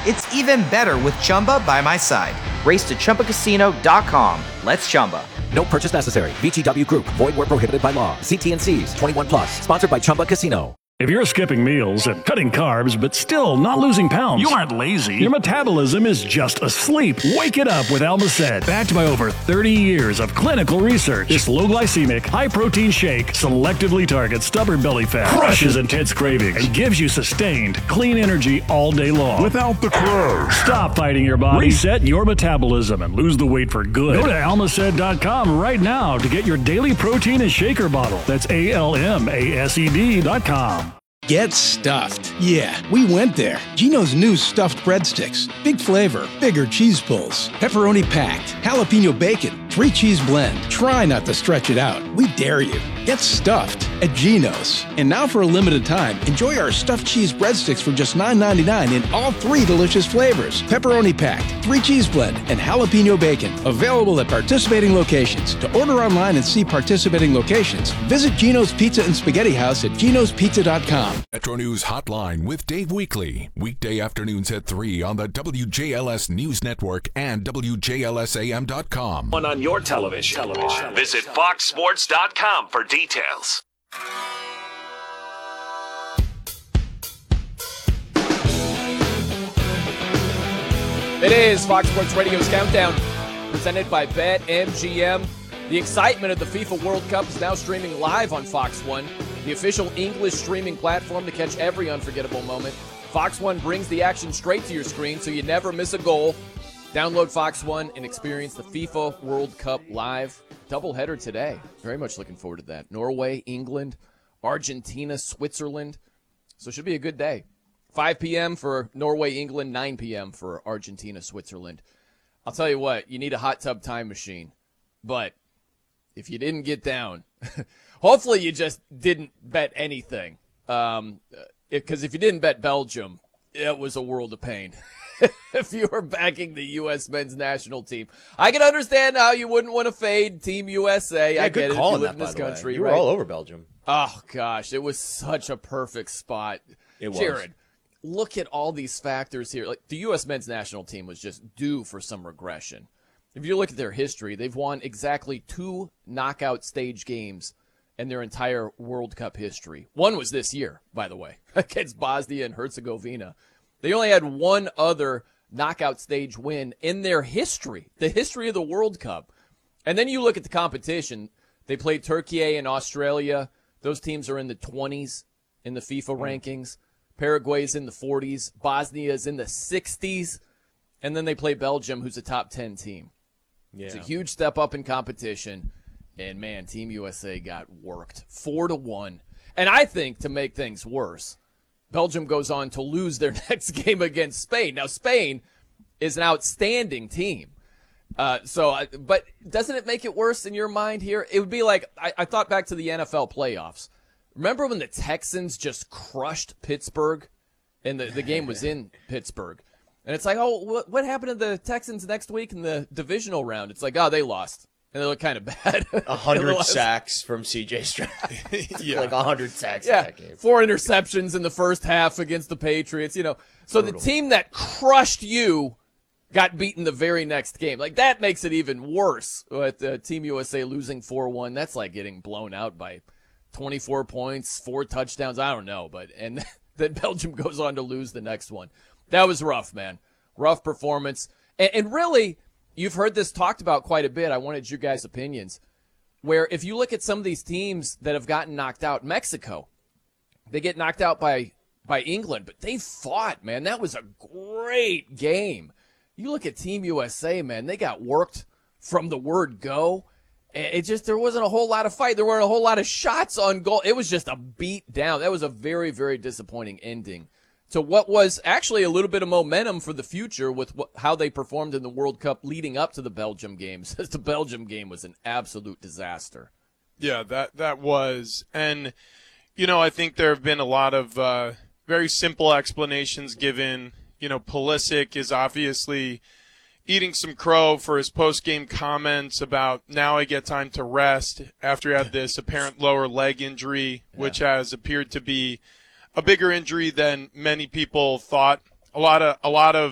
It's even better with Chumba by my side. Race to ChumbaCasino.com. Let's Chumba. No purchase necessary. VGW Group. Void where prohibited by law. See T&Cs. 21 plus. Sponsored by Chumba Casino. If you're skipping meals and cutting carbs but still not losing pounds, you aren't lazy. Your metabolism is just asleep. Wake it up with Almacet. Backed by over 30 years of clinical research, this low-glycemic, high-protein shake selectively targets stubborn belly fat, crushes intense cravings, and gives you sustained, clean energy all day long. Without the crash. Stop fighting your body. Reset your metabolism and lose the weight for good. Go to Almacet.com right now to get your daily protein and shaker bottle. That's ALMASED.com. Get stuffed. Yeah, we went there. Geno's new stuffed breadsticks. Big flavor, bigger cheese pulls, pepperoni packed, jalapeno bacon, 3 cheese blend. Try not to stretch it out. We dare you. Get stuffed at Geno's. And now for a limited time, enjoy our stuffed cheese breadsticks for just $9.99 in all 3 delicious flavors. Pepperoni packed, 3 cheese blend, and jalapeno bacon. Available at participating locations. To order online and see participating locations, visit Geno's Pizza and Spaghetti House at genospizza.com. Metro News Hotline with Dave Weekley. Weekday afternoons at 3 on the WJLS News Network and WJLSAM.com. On your television. Visit FoxSports.com for details. It is Fox Sports Radio's Countdown, presented by BetMGM. The excitement of the FIFA World Cup is now streaming live on Fox One, the official English streaming platform to catch every unforgettable moment. Fox One brings the action straight to your screen so you never miss a goal. Download Fox One and experience the FIFA World Cup live. Doubleheader today. Very much looking forward to that. Norway, England, Argentina, Switzerland. So it should be a good day. 5 p.m. for Norway, England, 9 p.m. for Argentina, Switzerland. I'll tell you what, you need a hot tub time machine. But if you didn't get down, hopefully you just didn't bet anything. Because if you didn't bet Belgium, it was a world of pain. If you were backing the U.S. men's national team, I can understand how you wouldn't want to fade Team USA. Yeah, I get it. If you live in this by the country, way. You were right? all over Belgium. Oh gosh, it was such a perfect spot. It was. Jared, look at all these factors here. Like the U.S. men's national team was just due for some regression. If you look at their history, they've won exactly 2 knockout stage games in their entire World Cup history. One was this year, by the way, against Bosnia and Herzegovina. They only had one other knockout stage win in their history, the history of the World Cup. And then you look at the competition. They played Turkey and Australia. Those teams are in the 20s in the FIFA rankings. Paraguay's in the 40s. Bosnia's in the 60s. And then they play Belgium, who's a top 10 team. Yeah. It's a huge step up in competition. And, man, Team USA got worked 4-1. And I think, to make things worse, Belgium goes on to lose their next game against Spain. Now, Spain is an outstanding team. But doesn't it make it worse in your mind here? It would be like, I thought back to the NFL playoffs. Remember when the Texans just crushed Pittsburgh? And the game was in Pittsburgh. And it's like, oh, what happened to the Texans next week in the divisional round? It's like, oh, they lost. And they look kind of bad. 100 sacks from C.J. Stroud. Yeah. Like 100 sacks in that game. 4 interceptions in the first half against the Patriots. So Brutal. The team that crushed you got beaten the very next game. Like, that makes it even worse with Team USA losing 4-1. That's like getting blown out by 24 points, 4 touchdowns. I don't know. And then Belgium goes on to lose the next one. That was rough, man. Rough performance. And really, you've heard this talked about quite a bit. I wanted your guys' opinions. Where if you look at some of these teams that have gotten knocked out, Mexico, they get knocked out by England, but they fought, man. That was a great game. You look at Team USA, man, they got worked from the word go. There wasn't a whole lot of fight. There weren't a whole lot of shots on goal. It was just a beat down. That was a very, very disappointing ending to what was actually a little bit of momentum for the future with how they performed in the World Cup leading up to the Belgium games. The Belgium game was an absolute disaster. Yeah, that was. And, I think there have been a lot of very simple explanations given. Pulisic is obviously eating some crow for his post-game comments about now I get time to rest after he had this apparent lower leg injury, which has appeared to be a bigger injury than many people thought. A lot of